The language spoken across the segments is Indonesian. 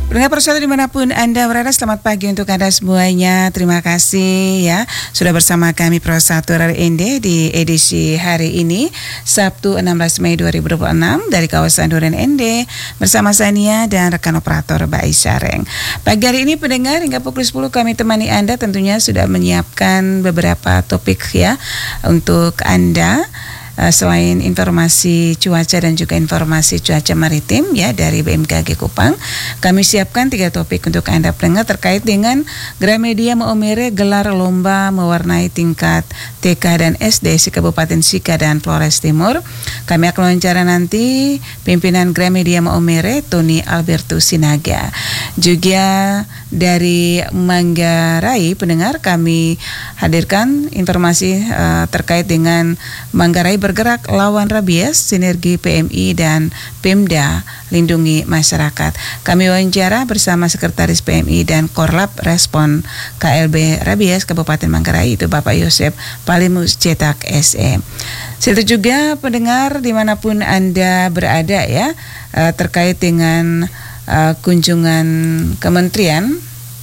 Pendengar Pro 1 dimanapun Anda berada, selamat pagi untuk Anda semuanya. Terima kasih ya sudah bersama kami Pro 1 RRND di edisi hari ini Sabtu 16 Mei 2026 dari kawasan Duren ND bersama Sania dan rekan operator Mbak Isyareng. Pagi hari ini pendengar hingga pukul 10 kami temani Anda, tentunya sudah menyiapkan beberapa topik ya untuk Anda. Selain informasi cuaca dan juga informasi cuaca maritim ya dari BMKG Kupang, kami siapkan 3 topik untuk Anda pendengar terkait dengan Gramedia Maumere gelar lomba mewarnai tingkat TK dan SD di Kabupaten Sika dan Flores Timur. Kami akan wawancara nanti pimpinan Gramedia Maumere Tony Alberto Sinaga. Juga dari Manggarai pendengar kami hadirkan informasi terkait dengan Manggarai bergerak lawan rabies, sinergi PMI dan Pemda lindungi masyarakat. Kami wawancara bersama Sekretaris PMI dan Korlap Respon KLB Rabies Kabupaten Manggarai, itu Bapak Yosep Palimus Cetak SM. Serta juga pendengar dimanapun Anda berada ya, terkait dengan kunjungan kementerian.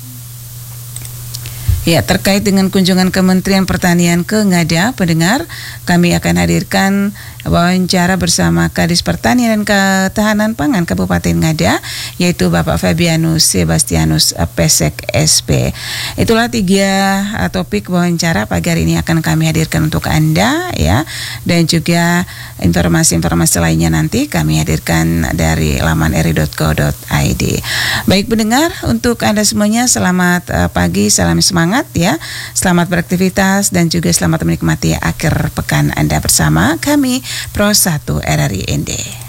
Ya, terkait dengan kunjungan Kementerian Pertanian ke Ngada, pendengar, kami akan hadirkan wawancara bersama Kadis Pertanian dan Ketahanan Pangan Kabupaten Ngada, yaitu Bapak Fabianus Sebastianus Pesek SP. Itulah 3 topik wawancara pagi hari ini akan kami hadirkan untuk Anda ya, dan juga informasi-informasi lainnya nanti kami hadirkan dari laman ri.co.id. Baik pendengar, untuk Anda semuanya selamat pagi, salam semangat ya, selamat beraktivitas dan juga selamat menikmati akhir pekan Anda bersama kami Pro 1 RRI ND.